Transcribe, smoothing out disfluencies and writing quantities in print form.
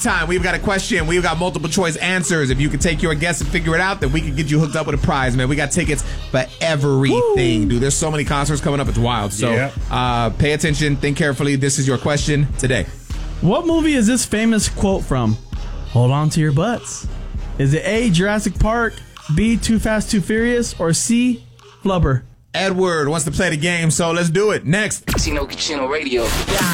Time. We've got a question. We've got multiple choice answers. If you can take your guess and figure it out, then we can get you hooked up with a prize, man. We got tickets for everything, dude. There's so many concerts coming up. It's wild. So pay attention. Think carefully. This is your question today. What movie is this famous quote from? Hold on to your butts. Is it A, Jurassic Park, B, Too Fast, Too Furious, or C, Flubber? Edward wants to play the game, so let's do it. Next. Chino Radio.